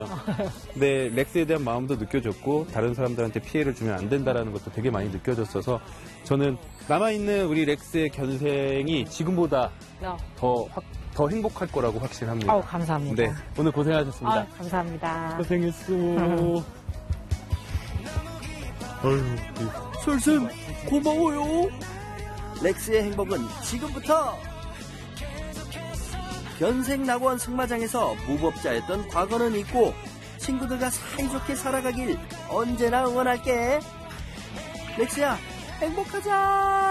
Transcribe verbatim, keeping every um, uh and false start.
네, 렉스에 대한 마음도 느껴졌고 다른 사람들한테 피해를 주면 안 된다라는 것도 되게 많이 느껴졌어서 저는 남아있는 우리 렉스의 견생이 지금보다 야. 더, 확, 더 행복할 거라고 확신합니다. 아우, 감사합니다. 네, 오늘 고생하셨습니다. 아, 감사합니다. 고생했어. 솔쌤 고마워요. 렉스의 행복은 지금부터. 견생낙원 승마장에서 무법자였던 과거는 잊고 친구들과 사이좋게 살아가길 언제나 응원할게. 렉스야, 행복하자.